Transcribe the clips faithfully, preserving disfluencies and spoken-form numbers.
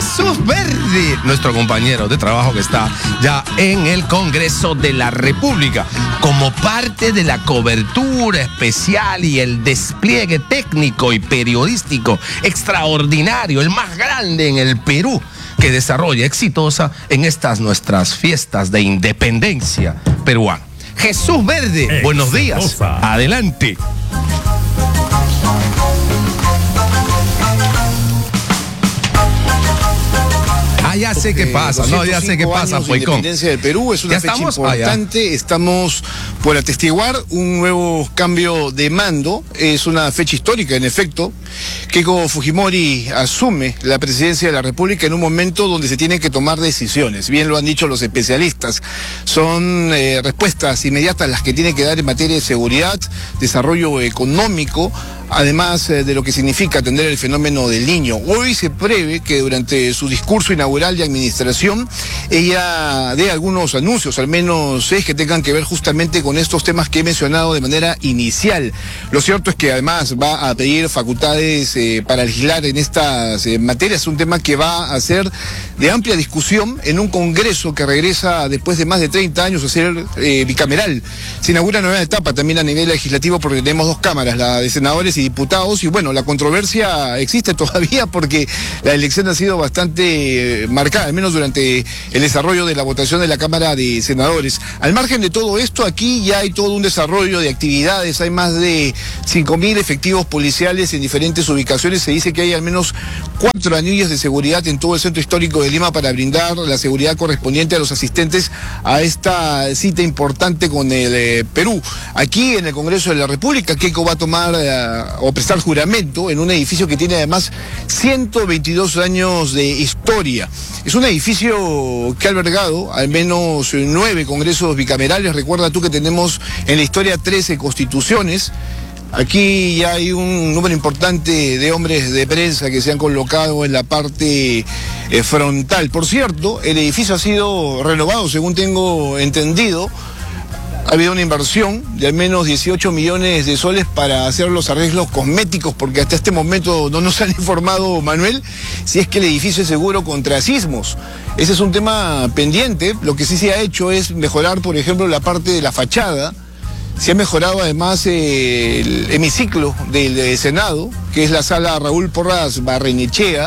Jesús Verde, nuestro compañero de trabajo que está ya en el Congreso de la República, como parte de la cobertura especial y el despliegue técnico y periodístico extraordinario, el más grande en el Perú, que desarrolla exitosa en estas nuestras fiestas de independencia peruana. Jesús Verde, exitosa. Buenos días, adelante. Ah, ya sé qué pasa, no, ya sé qué pasa, La independencia del Perú es una fecha importante. Ah, estamos por atestiguar un nuevo cambio de mando. Es una fecha histórica, en efecto. Keiko Fujimori asume la presidencia de la República en un momento donde se tienen que tomar decisiones. Bien lo han dicho los especialistas. Son eh, respuestas inmediatas las que tiene que dar en materia de seguridad, desarrollo económico, además eh, de lo que significa atender el fenómeno del Niño. Hoy se prevé que durante su discurso inaugural de administración ella dé algunos anuncios, al menos seis, que tengan que ver justamente con estos temas que he mencionado de manera inicial. Lo cierto es que además va a pedir facultades eh, para legislar en estas eh, materias. Es un tema que va a ser de amplia discusión en un Congreso que regresa después de más de treinta años a ser eh, bicameral. Se inaugura una nueva etapa también a nivel legislativo porque tenemos dos cámaras, la de senadores y diputados, y bueno, la controversia existe todavía porque la elección ha sido bastante marcada, al menos durante el desarrollo de la votación de la Cámara de Senadores. Al margen de todo esto, aquí ya hay todo un desarrollo de actividades, hay más de cinco mil efectivos policiales en diferentes ubicaciones. Se dice que hay al menos cuatro anillos de seguridad en todo el centro histórico de Lima para brindar la seguridad correspondiente a los asistentes a esta cita importante con el eh, Perú. Aquí en el Congreso de la República, Keiko va a tomar eh, o prestar juramento en un edificio que tiene además ciento veintidós años de historia. Es un edificio que ha albergado al menos nueve congresos bicamerales. Recuerda tú que tenemos en la historia trece constituciones. Aquí ya hay un número importante de hombres de prensa que se han colocado en la parte eh, frontal. Por cierto, el edificio ha sido renovado, según tengo entendido. Ha habido una inversión de al menos dieciocho millones de soles para hacer los arreglos cosméticos, porque hasta este momento no nos han informado, Manuel, si es que el edificio es seguro contra sismos. Ese es un tema pendiente. Lo que sí se ha hecho es mejorar, por ejemplo, la parte de la fachada. Se ha mejorado además eh, el hemiciclo del de Senado, que es la sala Raúl Porras Barrenechea,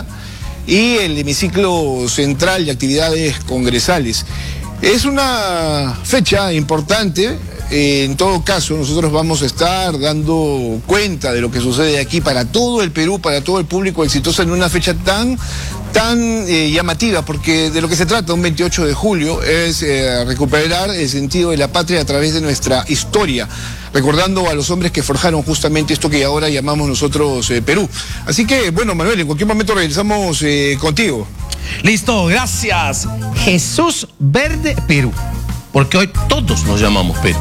y el hemiciclo central de actividades congresales. Es una fecha importante. En todo caso, nosotros vamos a estar dando cuenta de lo que sucede aquí para todo el Perú, para todo el público exitoso, en una fecha tan, tan eh, llamativa, porque de lo que se trata un veintiocho de julio es eh, recuperar el sentido de la patria a través de nuestra historia, recordando a los hombres que forjaron justamente esto que ahora llamamos nosotros eh, Perú. Así que, bueno, Manuel, en cualquier momento regresamos eh, contigo. Listo, gracias. Jesús Verde Perú, porque hoy todos nos llamamos Perú.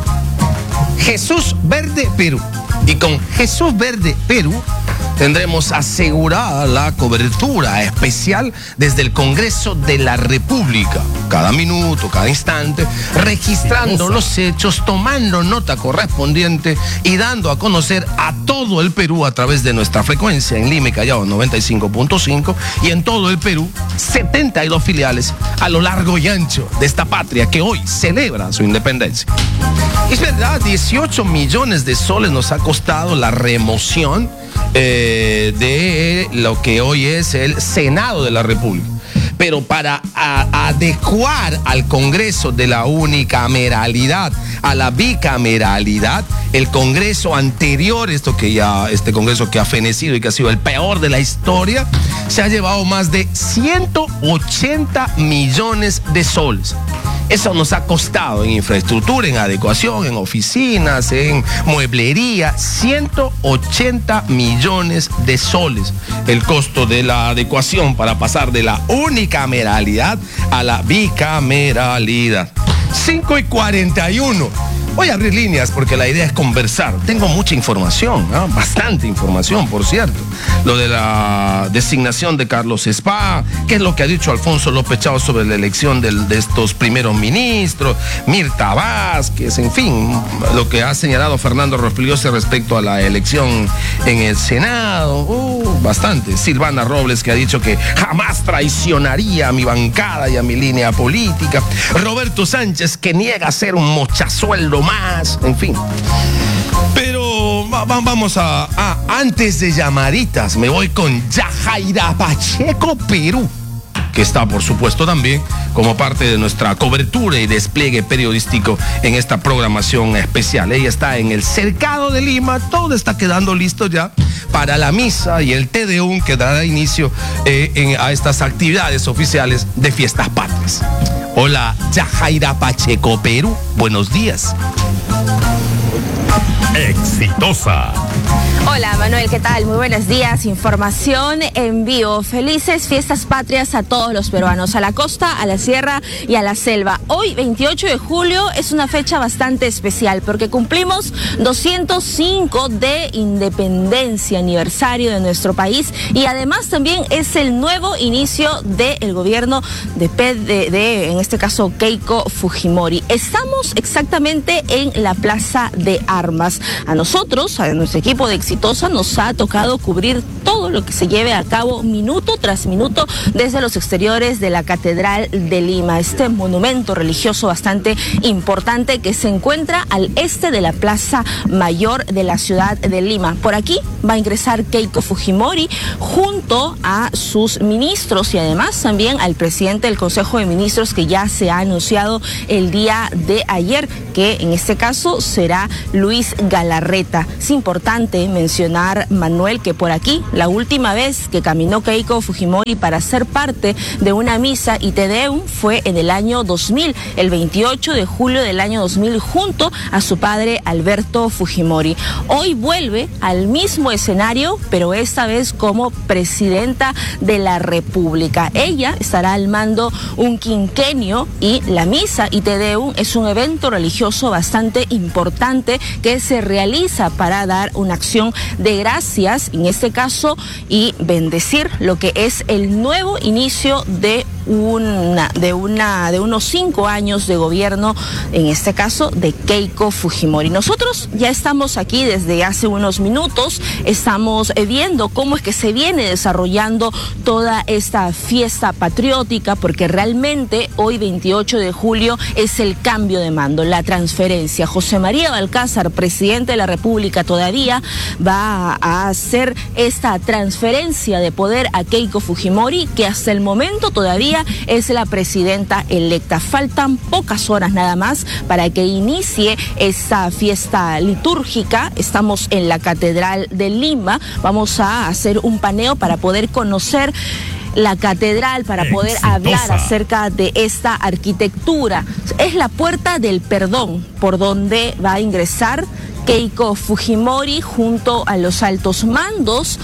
Jesús Verde Perú. Y con Jesús Verde Perú tendremos asegurada la cobertura especial desde el Congreso de la República, cada minuto, cada instante, registrando los hechos, tomando nota correspondiente y dando a conocer a todo el Perú a través de nuestra frecuencia en Lima y Callao noventa y cinco punto cinco, y en todo el Perú setenta y dos filiales a lo largo y ancho de esta patria que hoy celebra su independencia. Es verdad, dieciocho millones de soles nos ha costado la remoción eh, de lo que hoy es el Senado de la República. Pero para a, adecuar al Congreso de la unicameralidad a la bicameralidad, el Congreso anterior, esto que ya, este Congreso que ha fenecido y que ha sido el peor de la historia, se ha llevado más de ciento ochenta millones de soles. Eso nos ha costado en infraestructura, en adecuación, en oficinas, en mueblería, ciento ochenta millones de soles. El costo de la adecuación para pasar de la unicameralidad a la bicameralidad. cinco y cuarenta y uno. Voy a abrir líneas porque la idea es conversar. Tengo mucha información, ¿no? Bastante información, por cierto. Lo de la designación de Carlos Spa, qué es lo que ha dicho Alfonso López Chao sobre la elección del, de estos primeros ministros, Mirta Vázquez, en fin, lo que ha señalado Fernando Rospigliosi respecto a la elección en el Senado. Uh, bastante. Silvana Robles, que ha dicho que jamás traicionaría a mi bancada y a mi línea política. Roberto Sánchez, que niega ser un mochasueldo más, en fin. Pero va, va, vamos a, a, antes de llamaditas, me voy con Yajaira Pacheco, Perú, que está, por supuesto, también como parte de nuestra cobertura y despliegue periodístico en esta programación especial. Ella está en el Cercado de Lima, todo está quedando listo ya para la misa y el Te Deum que dará inicio eh, en, a estas actividades oficiales de Fiestas Patrias. Hola, Yajaira Pacheco, Perú, buenos días. Exitosa. Hola Manuel, ¿qué tal? Muy buenos días. Información en vivo. Felices Fiestas Patrias a todos los peruanos, a la costa, a la sierra y a la selva. Hoy, veintiocho de julio, es una fecha bastante especial porque cumplimos doscientos cinco de independencia, aniversario de nuestro país, y además también es el nuevo inicio del gobierno de, de, de, en este caso, Keiko Fujimori. Estamos exactamente en la Plaza de Armas. A nosotros, a nuestro equipo de Exitosa, nos ha tocado cubrir todo lo que se lleve a cabo minuto tras minuto desde los exteriores de la Catedral de Lima, este monumento religioso bastante importante que se encuentra al este de la Plaza Mayor de la ciudad de Lima. Por aquí va a ingresar Keiko Fujimori junto a sus ministros y además también al presidente del Consejo de Ministros, que ya se ha anunciado el día de ayer, que en este caso será Luis Galarreta. Es importante mencionar, Manuel, que por aquí la última vez que caminó Keiko Fujimori para ser parte de una misa y Te Deum fue en el año dos mil, el veintiocho de julio del año dos mil, junto a su padre Alberto Fujimori. Hoy vuelve al mismo escenario, pero esta vez como presidenta de la República. Ella estará al mando un quinquenio y la misa y Te Deum es un evento religioso bastante importante que se realiza para dar una acción de gracias, en este caso, y bendecir lo que es el nuevo inicio de una, de una, de unos cinco años de gobierno, en este caso de Keiko Fujimori. Nosotros ya estamos aquí desde hace unos minutos, estamos viendo cómo es que se viene desarrollando toda esta fiesta patriótica, porque realmente hoy, veintiocho de julio, es el cambio de mando, la transferencia. José María Balcázar, presidente de la República, todavía va a hacer esta transferencia de poder a Keiko Fujimori, que hasta el momento todavía es la presidenta electa. Faltan pocas horas nada más para que inicie esta fiesta litúrgica. Estamos en la Catedral de Lima. Vamos a hacer un paneo para poder conocer la catedral, para poder Exitosa. hablar acerca de esta arquitectura. Es la Puerta del Perdón por donde va a ingresar Keiko Fujimori junto a los altos mandos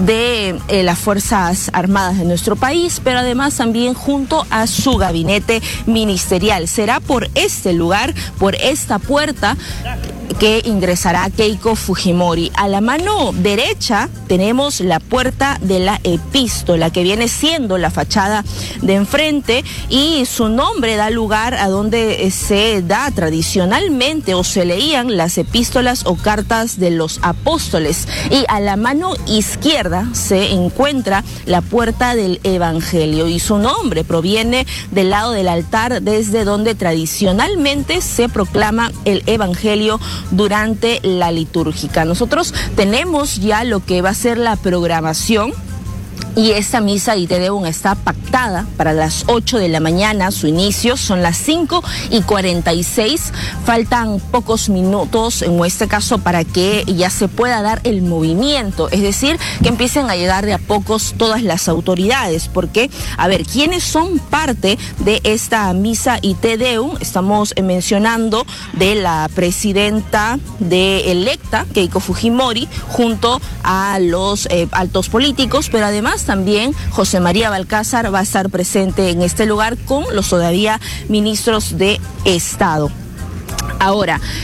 de eh, las Fuerzas Armadas de nuestro país, pero además también junto a su gabinete ministerial. Será por este lugar, por esta puerta, que ingresará Keiko Fujimori. A la mano derecha tenemos la Puerta de la Epístola, que viene siendo la fachada de enfrente, y su nombre da lugar a donde se da tradicionalmente o se leían las epístolas o cartas de los apóstoles. Y a la mano izquierda se encuentra la Puerta del Evangelio, y su nombre proviene del lado del altar desde donde tradicionalmente se proclama el Evangelio durante la litúrgica. Nosotros tenemos ya lo que va a ser la programación, y esta misa y Te Deum está pactada para las ocho de la mañana. Su inicio son las cinco y cuarenta y seis. Faltan pocos minutos, en este caso, para que ya se pueda dar el movimiento. Es decir, que empiecen a llegar de a pocos todas las autoridades. Porque, a ver, ¿quiénes son parte de esta misa y Te Deum? Estamos mencionando de la presidenta de electa, Keiko Fujimori, junto a los eh, altos políticos, pero además también José María Balcázar va a estar presente en este lugar con los todavía ministros de Estado. Ahora,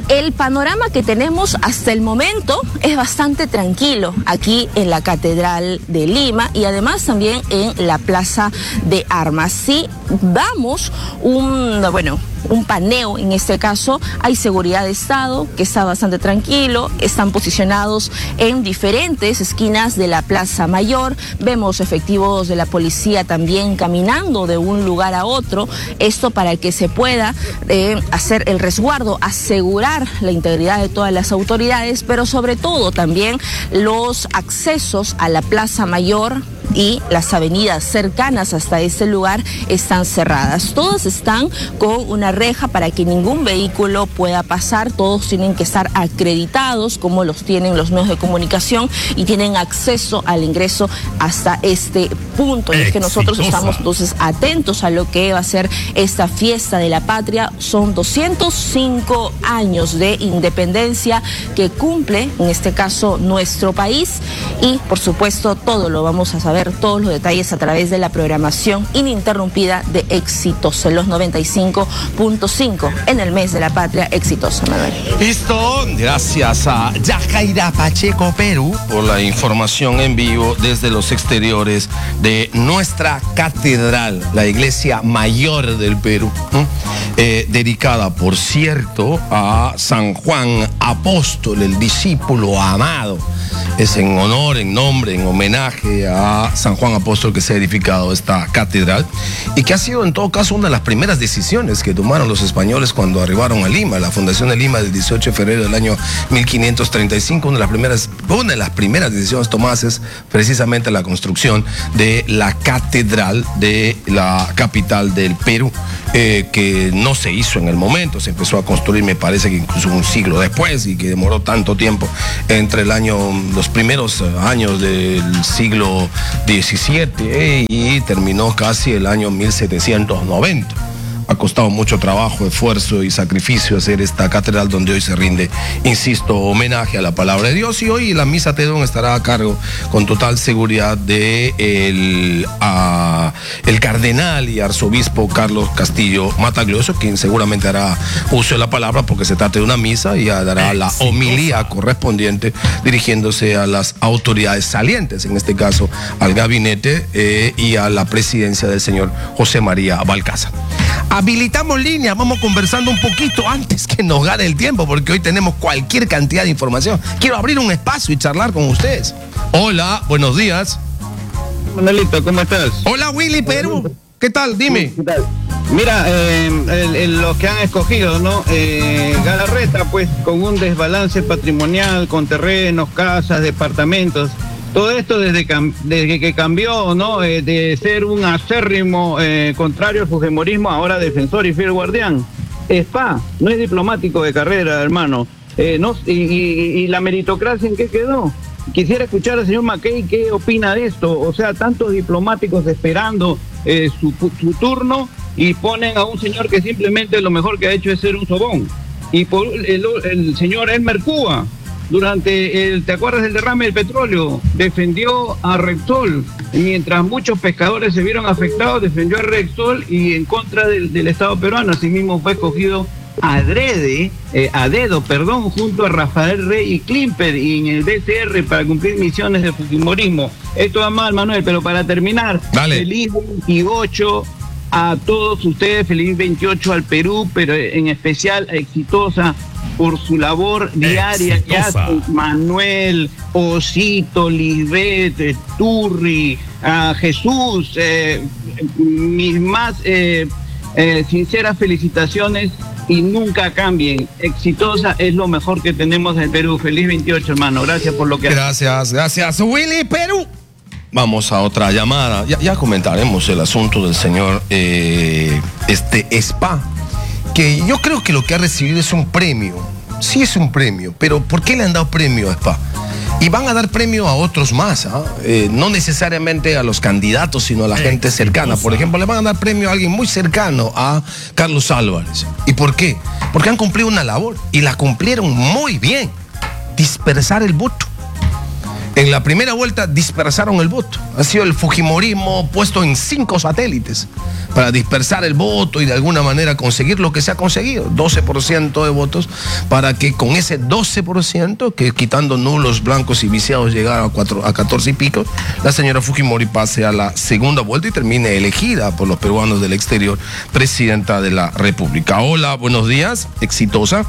el panorama que tenemos hasta el momento es bastante tranquilo aquí en la Catedral de Lima y además también en la Plaza de Armas. Si damos un, bueno, un paneo, en este caso hay seguridad de Estado que está bastante tranquilo, están posicionados en diferentes esquinas de la Plaza Mayor, vemos efectivos de la policía también caminando de un lugar a otro, esto para que se pueda eh, hacer el resguardo, asegurar la integridad de todas las autoridades, pero sobre todo también los accesos a la Plaza Mayor y las avenidas cercanas hasta este lugar están cerradas. Todas están con una reja para que ningún vehículo pueda pasar, todos tienen que estar acreditados como los tienen los medios de comunicación y tienen acceso al ingreso hasta este punto. Y es que nosotros estamos entonces atentos a lo que va a ser esta fiesta de la patria. Son doscientos cinco años de independencia que cumple, en este caso, nuestro país y por supuesto todo lo vamos a saber, todos los detalles a través de la programación ininterrumpida de Exitosa, los noventa y cinco punto cinco en el mes de la patria. Exitosa, Manuel. Listo, gracias a Yajaira Pacheco Perú por la información en vivo desde los exteriores de nuestra catedral, la iglesia mayor del Perú, ¿eh? Eh, dedicada, por cierto, a San Juan Apóstol, el discípulo amado. Es en honor, en nombre, en homenaje a San Juan Apóstol que se ha edificado esta catedral y que ha sido en todo caso una de las primeras decisiones que tomaron los españoles cuando arribaron a Lima. La fundación de Lima del dieciocho de febrero del año mil quinientos treinta y cinco, una de las primeras, una de las primeras decisiones tomadas es precisamente la construcción de la catedral de la capital del Perú, eh, que no se hizo en el momento, se empezó a construir, me parece que incluso un siglo después, y que demoró tanto tiempo entre el año, los primeros años del siglo diecisiete eh, y terminó casi el año mil setecientos noventa. Ha costado mucho trabajo, esfuerzo y sacrificio hacer esta catedral donde hoy se rinde, insisto, homenaje a la palabra de Dios, y hoy la misa Tedeum estará a cargo con total seguridad de el, a, el cardenal y arzobispo Carlos Castillo Mataglioso, quien seguramente hará uso de la palabra porque se trata de una misa y dará la homilía correspondiente dirigiéndose a las autoridades salientes, en este caso al gabinete eh, y a la presidencia del señor José María Balcázar. Habilitamos línea, vamos conversando un poquito antes que nos gane el tiempo, porque hoy tenemos cualquier cantidad de información. Quiero abrir un espacio y charlar con ustedes. Hola, buenos días. Manuelito, ¿cómo estás? Hola, Willy Perú. ¿Qué tal? Dime. ¿Qué tal? Mira, eh, el, el, los que han escogido, ¿no? Eh, Galarreta, pues, con un desbalance patrimonial, con terrenos, casas, departamentos. Todo esto desde, desde que cambió, ¿no? Eh, de ser un acérrimo eh, contrario al fujimorismo, ahora defensor y fiel guardián. S P A, no es diplomático de carrera, hermano. Eh, no, y, y, y la meritocracia, ¿en qué quedó? Quisiera escuchar al señor Mackay qué opina de esto. O sea, tantos diplomáticos esperando eh, su, su turno y ponen a un señor que simplemente lo mejor que ha hecho es ser un sobón. Y por el, el señor Elmer Cuba, durante el, ¿te acuerdas del derrame del petróleo? Defendió a Repsol, mientras muchos pescadores se vieron afectados, defendió a Repsol y en contra del, del Estado peruano. Asimismo fue escogido adrede, eh, a dedo, perdón, junto a Rafael Rey y Klimper y en el B C R para cumplir misiones de fujimorismo. Esto va mal, Manuel, pero para terminar, Dale. Feliz veintiocho a todos ustedes, feliz veintiocho al Perú, pero en especial a Exitosa por su labor diaria que hace Manuel, Osito, Lisbeth, Turri, a Jesús, eh, mis más eh, eh, sinceras felicitaciones y nunca cambien. Exitosa es lo mejor que tenemos en Perú. Feliz veintiocho, hermano. Gracias por lo que Gracias, gracias, Willy Perú. Vamos a otra llamada. Ya, ya comentaremos el asunto del señor eh, este S P A, que yo creo que lo que ha recibido es un premio. Sí es un premio, pero ¿por qué le han dado premio a S P A? Y van a dar premio a otros más, ¿eh? Eh, no necesariamente a los candidatos, sino a la gente cercana. Por ejemplo, le van a dar premio a alguien muy cercano, a Carlos Álvarez. ¿Y por qué? Porque han cumplido una labor y la cumplieron muy bien: dispersar el voto. En la primera vuelta dispersaron el voto. Ha sido el fujimorismo puesto en cinco satélites para dispersar el voto y de alguna manera conseguir lo que se ha conseguido, doce por ciento de votos, para que con ese doce por ciento, que quitando nulos, blancos y viciados llegara a, cuatro, a catorce y pico, la señora Fujimori pase a la segunda vuelta y termine elegida por los peruanos del exterior presidenta de la República. Hola, buenos días, exitosa.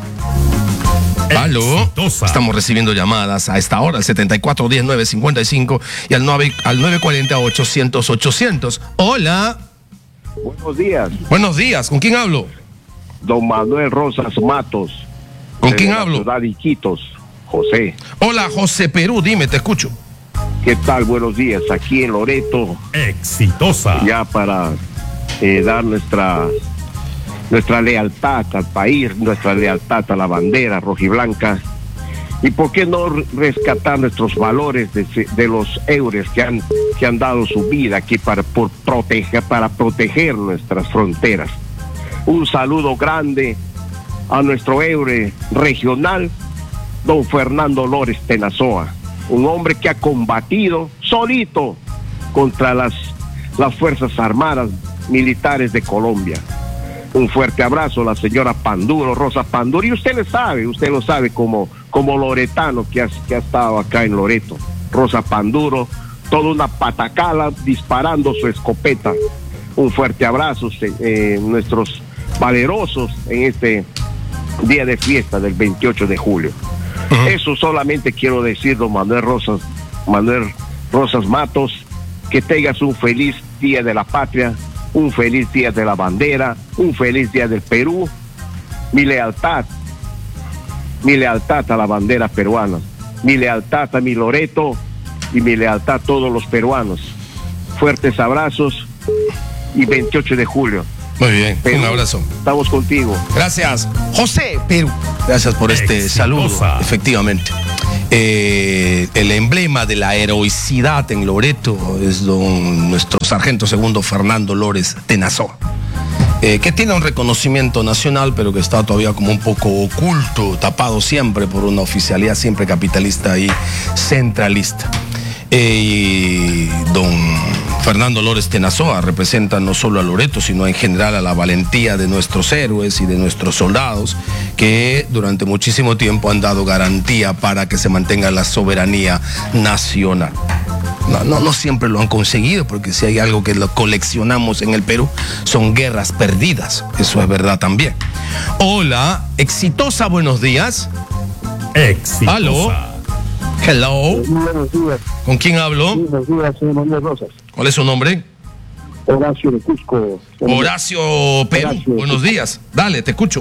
Aló, exitosa. Estamos recibiendo llamadas a esta hora, al setenta y cuatro diez nueve cincuenta y cinco y al, nueve, al nueve cuarenta ochocientos ochocientos. Hola. Buenos días. Buenos días, ¿con quién hablo? Don Manuel Rosas Matos. ¿Con quién hablo? Ciudad de Iquitos, José. Hola, José Perú, dime, te escucho. ¿Qué tal? Buenos días, aquí en Loreto. Exitosa. Ya para eh, dar nuestra... nuestra lealtad al país, nuestra lealtad a la bandera rojiblanca, y por qué no rescatar nuestros valores de, de los héroes que han, que han dado su vida aquí para, por proteger, para proteger nuestras fronteras. Un saludo grande a nuestro héroe regional, don Fernando Lores Tenazoa, un hombre que ha combatido solito contra las, las Fuerzas Armadas Militares de Colombia. Un fuerte abrazo a la señora Panduro, Rosa Panduro, y usted lo sabe, usted lo sabe como, como loretano que ha, que ha estado acá en Loreto. Rosa Panduro, toda una patacala disparando su escopeta. Un fuerte abrazo, eh, nuestros valerosos en este día de fiesta del veintiocho de julio. Uh-huh. Eso solamente quiero decir, don Manuel Rosas, Manuel Rosas Matos, que tengas un feliz día de la patria, un feliz día de la bandera, un feliz día del Perú. Mi lealtad, mi lealtad a la bandera peruana, mi lealtad a mi Loreto y mi lealtad a todos los peruanos. Fuertes abrazos y veintiocho de julio. Muy bien, Perú, un abrazo. Estamos contigo. Gracias, José Perú. Gracias por este Exitosa. saludo, efectivamente. Eh, el emblema de la heroicidad en Loreto es don, nuestro sargento segundo Fernando Lores Tenazoa, eh, que tiene un reconocimiento nacional, pero que está todavía como un poco oculto, tapado siempre por una oficialidad siempre capitalista y centralista. Eh, don Fernando Lores Tenazoa representa no solo a Loreto, sino en general a la valentía de nuestros héroes y de nuestros soldados que durante muchísimo tiempo han dado garantía para que se mantenga la soberanía nacional. No, no, no siempre lo han conseguido, porque si hay algo que lo coleccionamos en el Perú son guerras perdidas, eso es verdad también. Hola, exitosa, buenos días. Exitosa. Aló. Hello. Buenos días. ¿Con quién hablo? Buenos días, señor Manuel Rosas. ¿Cuál es su nombre? Horacio de Cusco. Horacio Perú. Horacio. Buenos días. Dale, te escucho.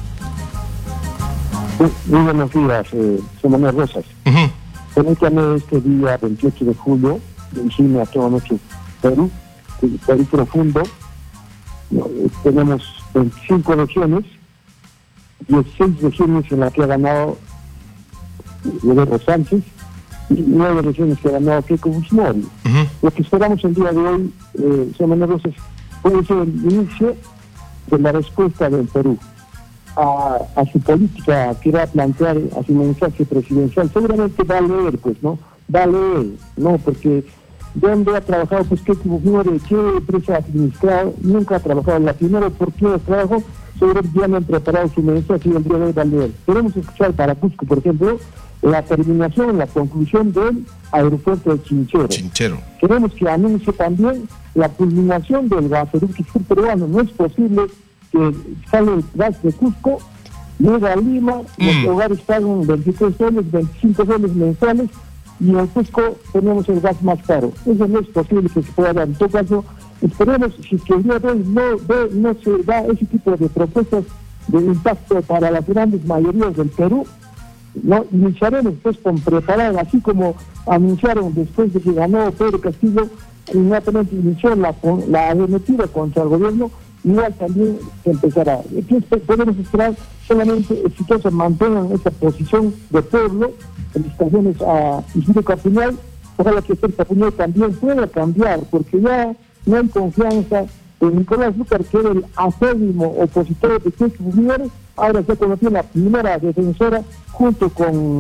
Muy, muy buenos días, eh, señor Manuel Rosas. Uh-huh. Permítame este día veintiocho de julio dirigirme a todo nuestro Perú, el Perú profundo. Tenemos veinticinco regiones, dieciséis regiones en las que ha ganado Guerrero Sánchez y nueve regiones que ha ganado Keiko Fujimori. Uh-huh. Lo que esperamos el día de hoy, eh, señor Manuel Rosas, puede ser el inicio de la respuesta del Perú a, a su política que va a plantear, a su mensaje presidencial. Seguramente va a leer, pues, ¿no? Va a leer, ¿no? Porque ¿dónde ha trabajado? Pues Keiko Fujimori, ¿qué empresa ha administrado? Nunca ha trabajado. La primera oportunidad de trabajo, seguramente ya no han preparado su mensaje y el día de hoy va a leer. Queremos escuchar para Cusco, por ejemplo, la terminación, la conclusión del aeropuerto de Chinchero. Chinchero. Queremos que anuncie también la culminación del gasoducto sur peruano. No es posible que salga el gas de Cusco, llega a Lima, mm. los hogares pagan veintitrés soles, veinticinco soles mensuales, y en Cusco tenemos el gas más caro. Eso no es posible que se pueda dar. En todo caso, esperemos si que el día de hoy no, de, no se da ese tipo de propuestas de impacto para las grandes mayorías del Perú. No, iniciaremos pues con preparar, así como anunciaron después de que ganó Pedro Castillo, inmediatamente inició la, la arremetida contra el gobierno, igual también se empezará. Entonces podemos esperar solamente exitosos mantengan esa posición de pueblo. Felicitaciones a Isidro Capuñal, ojalá que Isidro Capuñal también pueda cambiar, porque ya no hay confianza en Nicolás Lucar, que era el acérrimo opositor de Keiko Fujimori. Ahora se conoció la primera defensora junto con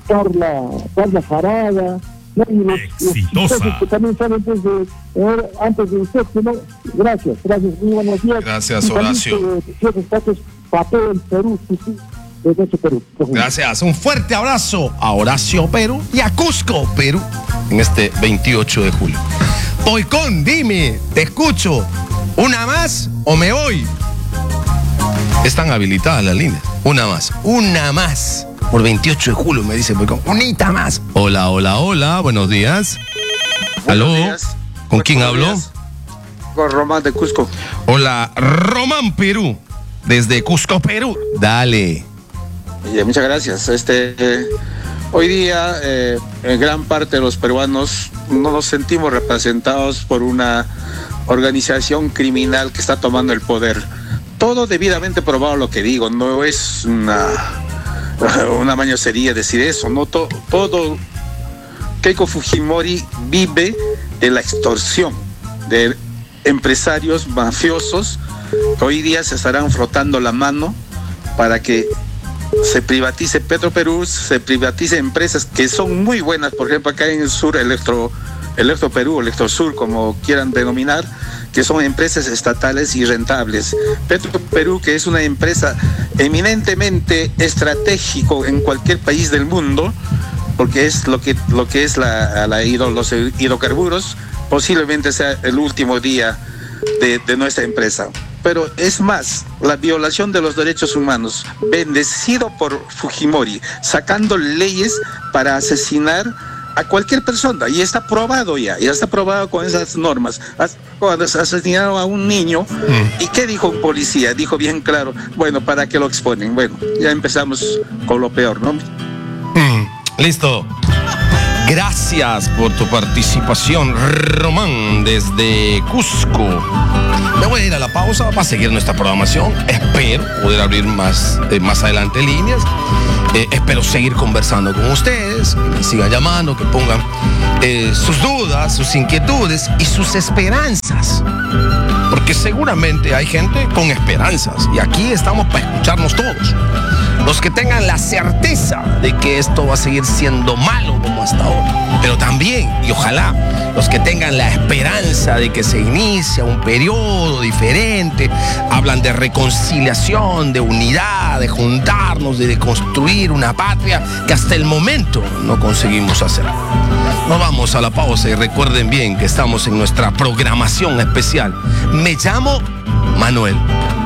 Carla, Carla Jarada, ¿no? Y los, Exitosa. los que también saben pues, de, eh, antes de usted, ¿no? Gracias, gracias, muy buenos días. Gracias, y Horacio. También, eh, papel, Perú, sí, sí, desde Perú. Gracias, un fuerte abrazo a Horacio, Perú, y a Cusco, Perú, en este veintiocho de julio. Boicón, dime, te escucho. ¿Una más o me voy? Están habilitadas las líneas. Una más, una más. Por veintiocho de julio me dice Boicón. Unita más. Hola, hola, hola, buenos días. Buenos ¿Aló? días. ¿Con Buenos quién hablo? días. Con Román de Cusco. Hola, Román Perú, desde Cusco, Perú. Dale. Y, muchas gracias. Este, eh, hoy día, eh, en gran parte de los peruanos no nos sentimos representados por una organización criminal que está tomando el poder. Todo debidamente probado lo que digo, no es una, una mañosería decir eso, no to, todo. Keiko Fujimori vive de la extorsión de empresarios mafiosos que hoy día se estarán frotando la mano para que se privatice Petroperú, se privatice empresas que son muy buenas, por ejemplo acá en el sur, Electro, Electroperú, Electrosur, como quieran denominar, que son empresas estatales y rentables. Petroperú, que es una empresa eminentemente estratégico en cualquier país del mundo, porque es lo que, lo que es la, la, los hidrocarburos, posiblemente sea el último día de, de nuestra empresa. Pero es más, la violación de los derechos humanos, bendecido por Fujimori, sacando leyes para asesinar a cualquier persona, y está probado ya, ya está probado con esas normas. Cuando asesinaron a un niño, ¿y qué dijo un policía? Dijo bien claro, bueno, ¿para qué lo exponen? Bueno, ya empezamos con lo peor, ¿no? Mm, listo. Gracias por tu participación, Román, desde Cusco. Me voy a ir a la pausa para seguir nuestra programación. Espero poder abrir más, eh, más adelante líneas. Eh, espero seguir conversando con ustedes, que me sigan llamando, que pongan eh, sus dudas, sus inquietudes y sus esperanzas. Porque seguramente hay gente con esperanzas y aquí estamos para escucharnos todos. Los que tengan la certeza de que esto va a seguir siendo malo como hasta ahora, pero también, y ojalá, los que tengan la esperanza de que se inicia un periodo diferente, hablan de reconciliación, de unidad, de juntarnos, de construir una patria que hasta el momento no conseguimos hacer. Nos vamos a la pausa y recuerden bien que estamos en nuestra programación especial. Me llamo Manuel.